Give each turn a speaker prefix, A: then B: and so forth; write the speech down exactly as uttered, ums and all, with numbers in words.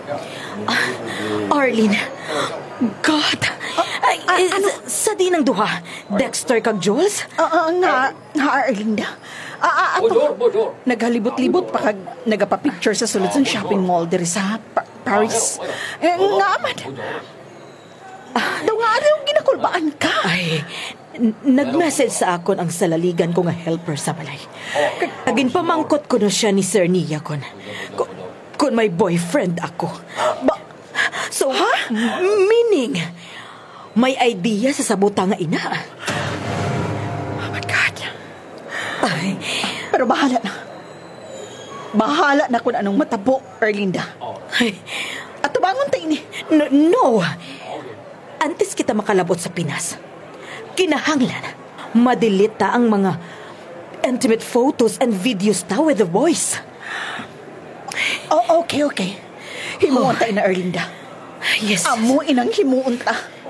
A: Ah, Arlene. God. Ay, eh, sa di ng duha, Dexter kag Jules?
B: Ah, ah, nga, nga, Arlinda. Ah, ah, ato, naghalibot-libot pa kag nagapapicture sa sulod sa shopping mall diri sa Pa- Paris. Eh, nga, amad. Daw nga, ano yung ginakulbaan ka?
A: Ay, n- nag-message sa akon ang salaligan ko nga helper sa balay. Kagin pamangkot ko na siya ni Sir Nia kon. Ko- Kung may boyfriend ako. Ba, so, ha? Meaning, may idea sa sabuta nga ina.
B: Oh my God.
A: Ay,
B: Pero bahala na. Bahala na kung anong matabo, Erlinda.
A: ay,
B: At tubangon tayo ni.
A: no, no. Antes kita makalabot sa Pinas, kinahanglan, madilita ang mga intimate photos and videos ta with the boys.
B: Oh, okay, okay. Himuon tayo na, Erlinda.
A: Yes.
B: Amo inang himuon ta.